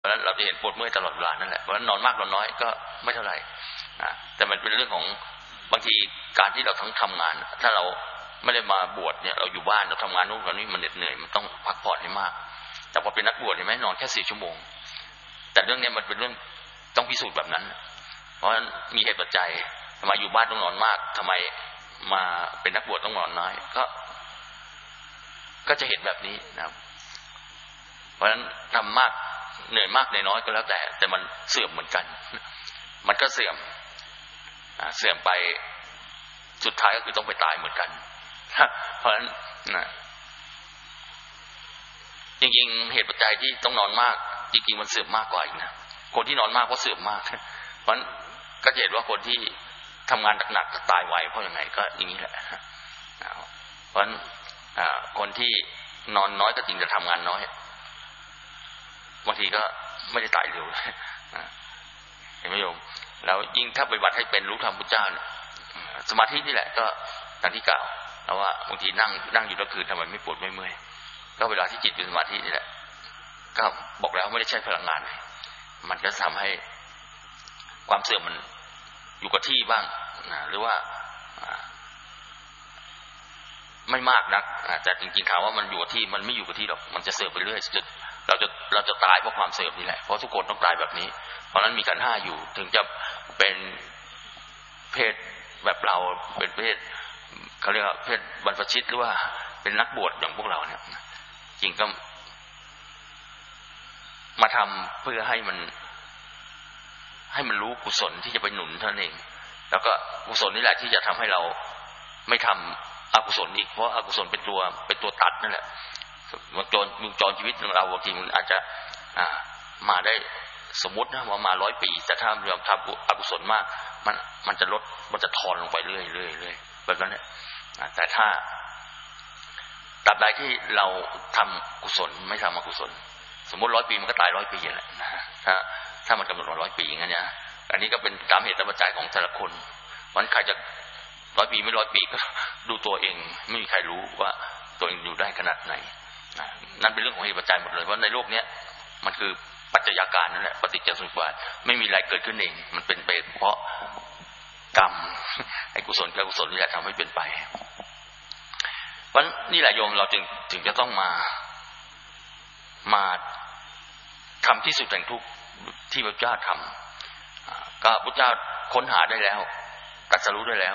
เพราะฉะนั้นเราจะเห็นปวดเมื่อยตลอดเวลานั่นแหละเพราะฉะนั้นนอนมากนอนน้อยก็ไม่เท่าไหร่แต่มันเป็นเรื่องของบางทีการที่เราทั้งทำงานถ้าเราไม่ได้มาบวชเนี่ยเราอยู่บ้านเราทำงานนู่นนี่มันเหน็ดเหนื่อยมันต้องพักผ่อนให้มากแต่พอเป็นนักบวชเห็นไหมนอนแค่4 ชั่วโมงแต่เรื่องนี้มันเป็นเรื่องต้องพิสูจน์แบบนั้นเพราะฉะนั้นมีเหตุปัจจัยทำไมอยู่บ้านต้องนอนมากทำไมมาเป็นนักบวชต้องนอนน้อยก็จะเห็นแบบนี้นะครับเพราะฉะนั้นทำมากเหนื่อยมากเหนื่อยน้อยก็แล้วแต่มันเสื่อมเหมือนกันมันก็เสื่อมไปสุดท้ายก็คือต้องไปตายเหมือนกันเพราะฉะนั้นจริงๆเหตุปัจจัยที่ต้องนอนมากจริงๆมันเสื่อมมากกว่าอีกนะคนที่นอนมากเพราะเสื่อมมากเพราะฉะนั้นก็จะเห็นว่าคนที่ทำงานหนักๆตายไวเพราะยังไงก็อย่างนี้แหละเพราะฉะนั้นคนที่นอนน้อยก็จริงจะทำงานน้อยบางทีก็ไม่ได้ตายเร็วเห็นไหมโยมแล้วยิ่งถ้าปฏิบัติให้เป็นรู้ธรรมพุทธเจ้าสมาธินี่แหละก็อย่างที่กล่าวแล้วว่าบางทีนั่งอยู่ทั้งคืนทำไมไม่ปวดไม่เมื่อยก็เวลาที่จิตเป็นสมาธินี่แหละก็บอกแล้วไม่ได้ใช้พลังงานมันก็ทำให้ความเสื่อมมันอยู่กับที่บ้างหรือว่าไม่มากนักแต่จริงๆถามว่ามันอยู่กับที่มันไม่อยู่กับที่หรอกมันจะเสื่อมไปเรื่อยเราจะตายเพราะความเสื่อมนี่แหละเพราะทุกคนต้องตายแบบนี้เพราะนั้นมีขันธ์ 5อยู่ถึงจะเป็นเพศแบบเราเป็นเพศเขาเรียกว่าเพศบรรพชิตหรือว่าเป็นนักบวชอย่างพวกเราเนี่ยจริงก็มาทำเพื่อให้มันรู้กุศลที่จะไปหนุนเท่านั้นเองแล้วก็กุศลนี่แหละที่จะทำให้เราไม่ทำอกุศลอีกเพราะอกุศลเป็นตัวตัดนั่นแหละวงจรชีวิตของเราบางทีมันอาจจะมาได้สมมตินะว่ามา100 ปีแต่ถ้าเราทำอกุศลมากมันจะลดมันจะทอนลงไปเรื่อยๆแบบนั้นแหละแต่ถ้าตราบใดที่เราทำกุศลไม่ทำอกุศลสมมติ100 ปีมันก็ตาย100 ปีแหละถ้ามันกำหนด100 ปีอย่างนั้นเนี่ยอันนี้ก็เป็นตามเหตุตามปัจจัยของแต่ละคนวันใครจะ100 ปีไม่100 ปีก็ดูตัวเองไม่มีใครรู้ว่าตัวเองอยู่ได้ขนาดไหนนั่นเป็นเรื่องของเหตุปัจจัยหมดเลยว่าในโลกนี้มันคือปัจจัยการนั่นแหละปฏิจจสมุปบาทไม่มีอะไรเกิดขึ้นเองมันเป็นไปเพราะกรรมไอ้กุศลกับอกุศลนี่แหละทำให้เป็นไปเพราะนี่แหละโยมเราจึงจะต้องมาทำที่สุดแห่งทุกข์ที่พระเจ้าทำก็พระเจ้าค้นหาได้แล้วตรัสรู้ได้แล้ว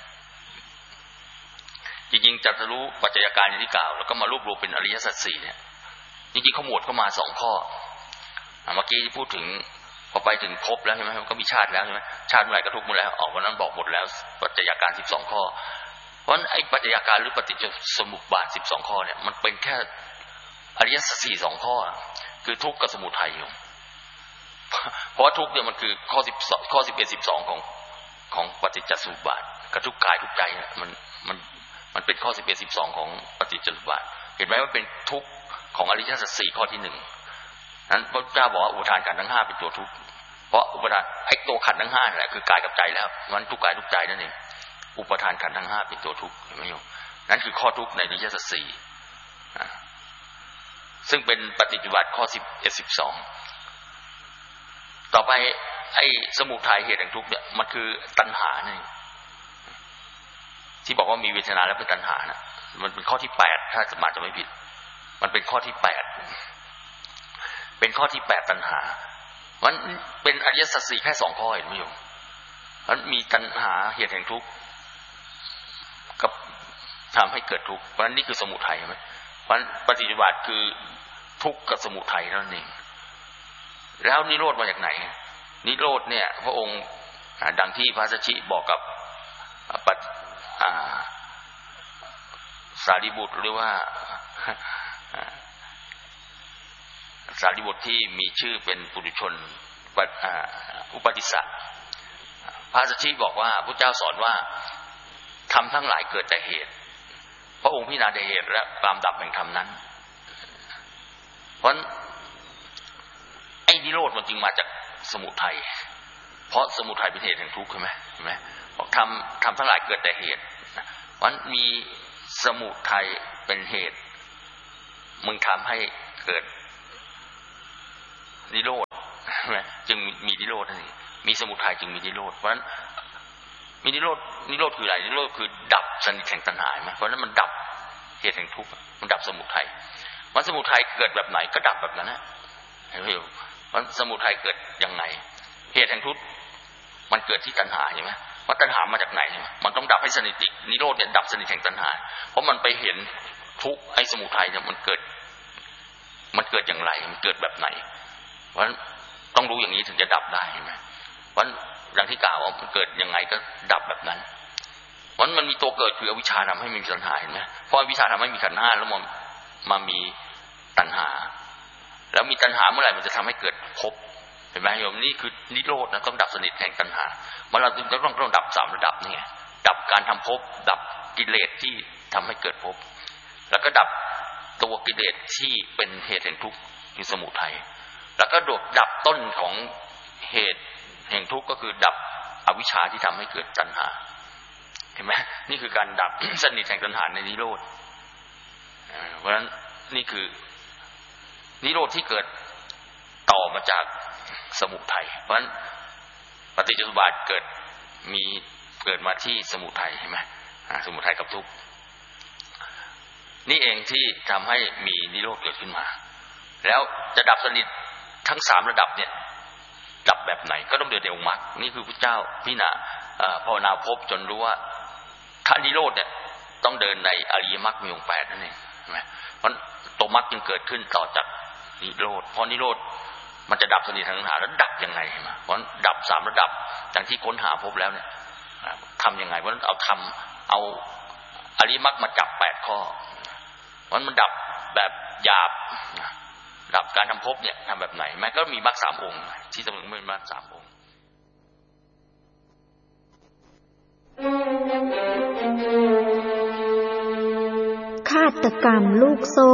จริงๆตรัสรู้ปัจจัยการอย่างที่กล่าวแล้วก็มารวบรวมเป็นอริยสัจ 4เนี่ยจริงๆเขาหมวดเข้ามา2 ข้อเมื่อกี้พูดถึงพอไปถึงภพแล้วใช่ไหมก็มีชาติแล้วใช่ไหมชาติเมื่อไหร่ก็ทุกข์หมดแล้วออกวันนั้นบอกหมดแล้วปัจจัยการ12 ข้อเพราะไอ้ปัจจัยการหรือปฏิจจสมุปบาท12 ข้อเนี่ยมันเป็นแค่อริยสัจ 4 2 ข้อคือทุกข์กับสมุทัยอยู่เพราะทุกข์เนี่ยมันคือข้อ12ข้อ11 12ของปฏิจจสมุปบาทกับทุกกายทุกใจเนี่ยมันเป็นข้อ11 12ของปฏิจจสมุปบาทเห็นไหมว่าเป็นทุกข์ของอริยสัจ 4 ข้อที่ 1นั้นพระเจ้าบอกว่าอุปทานขันธ์ทั้ง 5เป็นตัวทุกข์เพราะอุปทานไอ้ตัวขันธ์ทั้ง5นั่นแหละคือกายกับใจแล้วมันทุกกายทุกใจนั่นเองอุปทานขันธ์ทั้ง 5เป็นตัวทุกข์เห็นไหมโยมนั่นคือข้อทุกข์ในอริยสัจ 4ซึ่งเป็นปฏิจจสมุปบาทข้อ11 12ต่อไปไอ้สมุทัยเหตุแห่งทุกข์เนี่ยมันคือตัณหานี่ที่บอกว่ามีเวทนาแล้วเป็นตัณหานะมันเป็นข้อที่8ถ้าอาจจะไม่ผิดมันเป็นข้อที่8เป็นข้อที่8ตัณหามันเป็นอริยสัจ 4แค่2 ข้อเห็นไหมโยมมันมีตัณหาเหตุแห่งทุกข์กับทำให้เกิดทุกข์เพราะฉะนั้นนี่คือสมุทัยใช่ไหมเพราะฉะนั้นปฏิจจสมุปบาทคือทุกข์กับสมุทัยนั่นเองแล้วนิโรธมาจากไหนนิโรธเนี่ยพระองค์ดังที่พระสัชชิบอกกับสารีบุตรหรือว่าสารีบุตรที่มีชื่อเป็นปุถุชนอุปติสสะพระสัชชิบอกว่าพระเจ้าสอนว่าธรรมทั้งหลายเกิดแต่เหตุพระองค์พิจารณาแต่เหตุและความดับแห่งธรรมนั้นเพราะไอ้นิโรธมันจึงมาจากสมุทัยเพราะสมุทัยเป็นเหตุแห่งทุกข์ใช่ไหมเห็นไหมบอกธรรมทั้งหลายเกิดแต่เหตุเพราะมีสมุทัยเป็นเหตุมึงทำให้เกิดนิโรธจึงมีนิโรธนั่นเองมีสมุทัยจึงมีนิโรธเพราะฉะนั้นมีนิโรธคืออะไรนิโรธคือดับสนิทแห่งตัณหาไหมเพราะฉะนั้นมันดับเหตุแห่งทุกข์มันดับสมุทัยมันสมุทัยเกิดแบบไหนก็ดับแบบนั้นนะเห็นไหมมันสมุทัยเกิดยังไงเหตุแห่งทุกข์มันเกิดที่ตัณหาใช่ไหมว่าตัณหามาจากไหนมันต้องดับให้สนิทนิโรธเนี่ยดับสนิทแห่งตัณหาเพราะมันไปเห็นทุกข์ไอ้สมุทัยเนี่ยมันเกิดอย่างไรมันเกิดแบบไหนเพราะฉะนั้นต้องรู้อย่างนี้ถึงจะดับได้ใช่ไหมเพราะอย่างที่กล่าวว่ามันเกิดยังไงก็ดับแบบนั้นเพราะมันมีตัวเกิดคืออวิชชาทำให้มีตัณหาเห็นไหมเพราะอวิชชาทำให้มีขันธ์ห้าแล้วมันมีตัณหาแล้วมีตัณหาเมื่อไหร่มันจะทำให้เกิดภพเห็นไหมโยมนี่คือนิโรธนะต้องดับสนิทแห่งตัณหามันเราต้องดับ3ระดับนี่ไงดับการทำภพดับกิเลสที่ทำให้เกิดภพแล้วก็ดับตัวกิเลสที่เป็นเหตุแห่งทุกข์คือสมุทัยแล้วก็ดับต้นของเหตุแห่งทุกข์ก็คือดับอวิชชาที่ทำให้เกิดตัณหาเห็นไหมนี่คือการดับ สนิทแห่งตัณหาในนิโรธเพราะฉะนั้นนี่คือนิโรธที่เกิดต่อมาจากสมุทัยเพราะฉะนั้นปฏิจจสมุปบาทเกิดมาที่สมุทัยใช่ไหมสมุทัยกับทุกข์นี่เองที่ทำให้มีนิโรธเกิดขึ้นมาแล้วจะดับสนิททั้ง3ระดับเนี่ยดับแบบไหนก็ต้องเดินในองค์มรรคนี่คือพระเจ้าพิจารณาภาวนาพบจนรู้ว่าถ้านิโรธเนี่ยต้องเดินในอริยมรรคมีองค์8นั่นเองใช่ไหมเพราะตัวมรรคจึงเกิดขึ้นต่อจากนิโรธเพราะนิโรธมันจะดับสนิททางตัณหาแล้วดับยังไงใช่ไหมเพราะดับ3ระดับอย่างที่ค้นหาพบแล้วเนี่ยทำยังไงเพราะเอาอริยมรรคมาจับ8ข้อเพราะมันดับแบบหยาบดับการทำภพเนี่ยทำแบบไหนแม้ก็มีมรรค3องค์ที่สมมติเป็นมรรค3องค์ฆาตกรรมลูกโซ่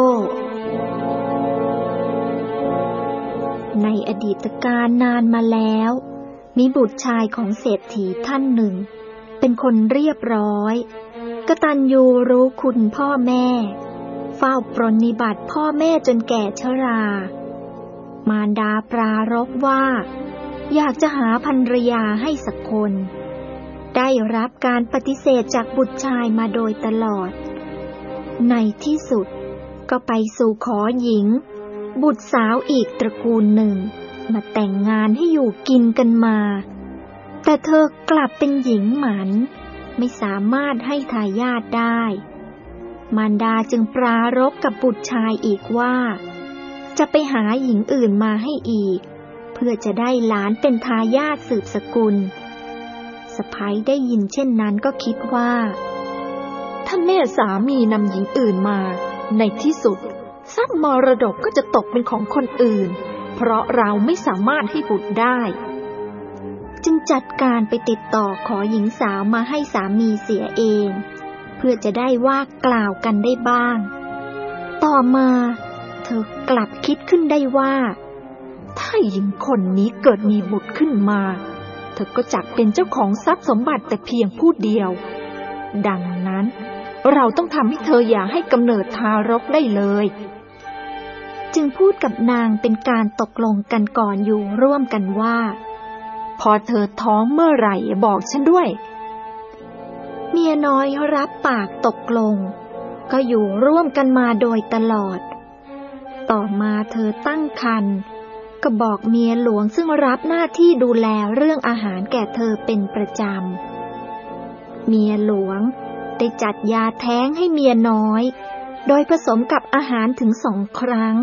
ในอดีตการนานมาแล้วมีบุตรชายของเศรษฐีท่านหนึ่งเป็นคนเรียบร้อยกตัญญูรู้คุณพ่อแม่เฝ้าปรนนิบัติพ่อแม่จนแก่ชรามารดาปรารภว่าอยากจะหาภรรยาให้สักคนได้รับการปฏิเสธจากบุตรชายมาโดยตลอดในที่สุดก็ไปสู่ขอหญิงบุตรสาวอีกตระกูลหนึ่งมาแต่งงานให้อยู่กินกันมาแต่เธอกลับเป็นหญิงหมันไม่สามารถให้ทายาทได้มารดาจึงปรารภกับบุตรชายอีกว่าจะไปหาหญิงอื่นมาให้อีกเพื่อจะได้หลานเป็นทายาทสืบสกุลสะใภ้ได้ยินเช่นนั้นก็คิดว่าถ้าแม่สามีนำหญิงอื่นมาในที่สุดทรัพย์มรดกก็จะตกเป็นของคนอื่นเพราะเราไม่สามารถให้บุตรได้จึงจัดการไปติดต่อขอหญิงสาวมาให้สามีเสียเองเพื่อจะได้ว่ากล่าวกันได้บ้างต่อมาเธอกลับคิดขึ้นได้ว่าถ้าหญิงคนนี้เกิดมีบุตรขึ้นมาเธอก็จักเป็นเจ้าของทรัพย์สมบัติแต่เพียงผู้เดียวดังนั้นเราต้องทำให้เธออย่าให้กำเนิดทารกได้เลยจึงพูดกับนางเป็นการตกลงกันก่อนอยู่ร่วมกันว่าพอเธอท้องเมื่อไหร่บอกฉันด้วยเมียน้อยรับปากตกลงก็อยู่ร่วมกันมาโดยตลอดต่อมาเธอตั้งครรภ์ก็บอกเมียหลวงซึ่งรับหน้าที่ดูแลเรื่องอาหารแก่เธอเป็นประจำเมียหลวงได้จัดยาแท้งให้เมียน้อยโดยผสมกับอาหารถึง2 ครั้ง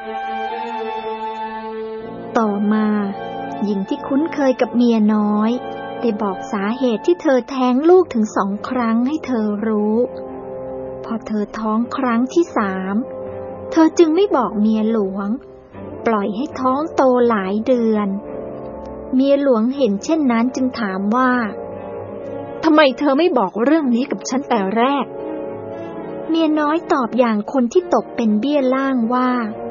ต่อมาหญิงที่คุ้นเคยกับเมียน้อยได้บอกสาเหตุที่เธอแท้งลูกถึง2 ครั้งให้เธอรู้พอเธอท้องครั้งที่3เธอจึงไม่บอกเมียหลวงปล่อยให้ท้องโตหลายเดือนเมียหลวงเห็นเช่นนั้นจึงถามว่าทำไมเธอไม่บอกเรื่องนี้กับฉันแต่แรกเมียน้อยตอบอย่างคนที่ตกเป็นเบี้ยล่างว่า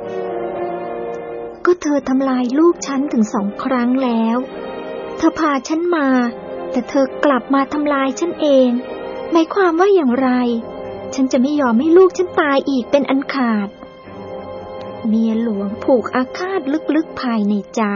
ก็เธอทำลายลูกฉันถึง2 ครั้งแล้วเธอพาฉันมาแต่เธอกลับมาทำลายฉันเองหมายความว่าอย่างไรฉันจะไม่ยอมให้ลูกฉันตายอีกเป็นอันขาดเมียหลวงผูกอาฆาตลึกๆภายในใจ